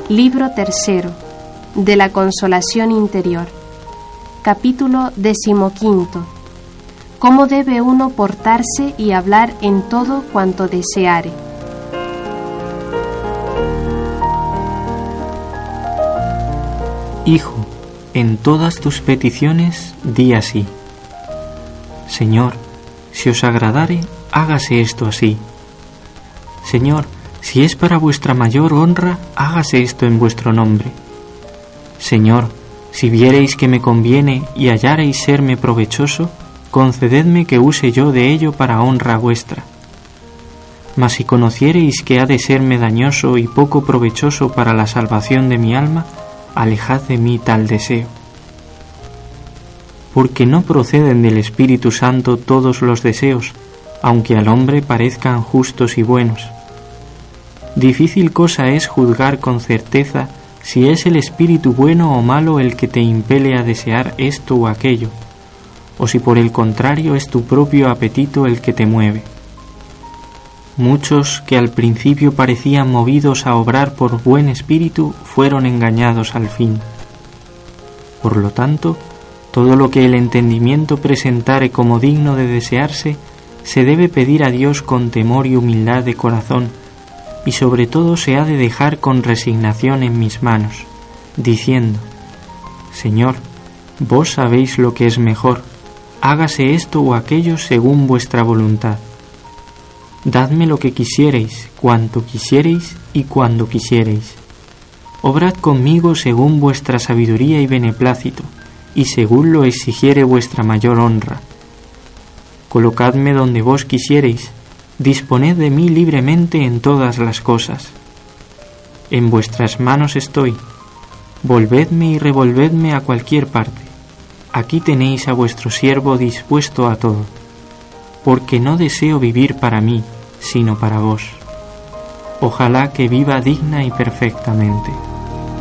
Libro tercero de la Consolación Interior. Capítulo 15. ¿Cómo debe uno portarse y hablar en todo cuanto deseare? Hijo, en todas tus peticiones di así: Señor, si os agradare, hágase esto así. Señor, si es para vuestra mayor honra, hágase esto en vuestro nombre. Señor, si viereis que me conviene y hallareis serme provechoso, concededme que use yo de ello para honra vuestra. Mas si conociereis que ha de serme dañoso y poco provechoso para la salvación de mi alma, alejad de mí tal deseo. Porque no proceden del Espíritu Santo todos los deseos, aunque al hombre parezcan justos y buenos. Difícil cosa es juzgar con certeza si es el espíritu bueno o malo el que te impele a desear esto o aquello, o si por el contrario es tu propio apetito el que te mueve. Muchos que al principio parecían movidos a obrar por buen espíritu fueron engañados al fin. Por lo tanto, todo lo que el entendimiento presentare como digno de desearse, se debe pedir a Dios con temor y humildad de corazón, y sobre todo se ha de dejar con resignación en mis manos, diciendo: Señor, vos sabéis lo que es mejor, hágase esto o aquello según vuestra voluntad. Dadme lo que quisiereis, cuanto quisiereis y cuando quisiereis. Obrad conmigo según vuestra sabiduría y beneplácito, y según lo exigiere vuestra mayor honra. Colocadme donde vos quisiereis, disponed de mí libremente en todas las cosas. En vuestras manos estoy, volvedme y revolvedme a cualquier parte. Aquí tenéis a vuestro siervo dispuesto a todo, porque no deseo vivir para mí, sino para vos. Ojalá que viva digna y perfectamente.